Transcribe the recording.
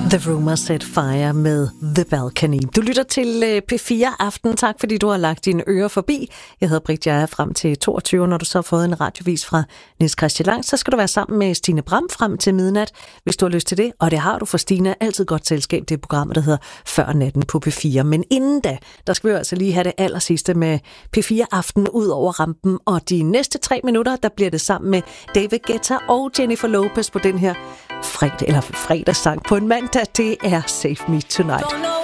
The Rumor Set Fire med The Balcony. Du lytter til P4 Aften. Tak fordi du har lagt dine ører forbi. Jeg hedder Britt Jager frem til 22. Når du så har fået en radiovis fra Niels Christian Lang, så skal du være sammen med Stine Bram frem til midnat, hvis du har lyst til det. Og det har du, for Stine er altid godt selskab. Det er programmet, der hedder Før Natten på P4. Men inden da, der skal vi jo altså lige have det allersidste med P4 Aften ud over rampen. Og de næste 3 minutter, der bliver det sammen med David Guetta og Jennifer Lopez på den her fredagssang på en mandag. Det er Save Me Tonight.